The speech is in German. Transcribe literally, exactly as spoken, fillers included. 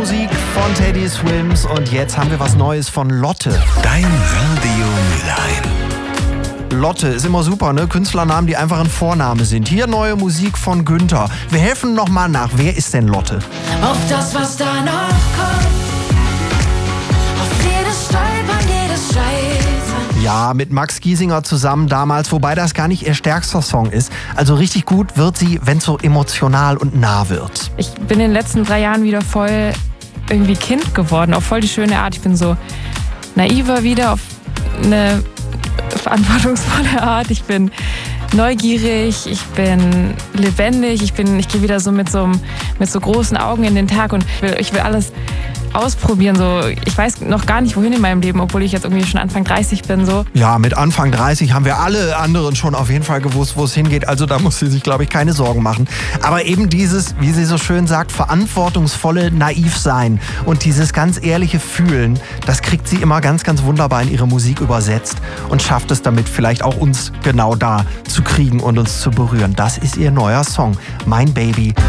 Musik von Teddy Swims und jetzt haben wir was Neues von Lotte. Dein Radio Mülheim. Lotte ist immer super, ne? Künstlernamen, die einfach ein Vorname sind. Hier neue Musik von Günther. Wir helfen nochmal nach. Wer ist denn Lotte? Auf das, was da noch kommt. Auf jedes Stolpern, jedes Scheitern. Ja, mit Max Giesinger zusammen damals, wobei das gar nicht ihr stärkster Song ist. Also richtig gut wird sie, wenn es so emotional und nah wird. Ich bin in den letzten drei Jahren wieder voll irgendwie Kind geworden, auf voll die schöne Art. Ich bin so naiver wieder, auf eine verantwortungsvolle Art. Ich bin neugierig, ich bin lebendig, ich bin, ich gehe wieder so mit so mit so großen Augen in den Tag und ich will, ich will alles ausprobieren. So, ich weiß noch gar nicht, wohin in meinem Leben, obwohl ich jetzt irgendwie schon Anfang dreißig bin. So. Ja, mit Anfang dreißig haben wir alle anderen schon auf jeden Fall gewusst, wo es hingeht. Also da muss sie sich, glaube ich, keine Sorgen machen. Aber eben dieses, wie sie so schön sagt, verantwortungsvolle naiv sein und dieses ganz ehrliche Fühlen, das kriegt sie immer ganz, ganz wunderbar in ihre Musik übersetzt und schafft es damit vielleicht auch uns genau da zu kriegen und uns zu berühren. Das ist ihr neuer Song, Mein Baby.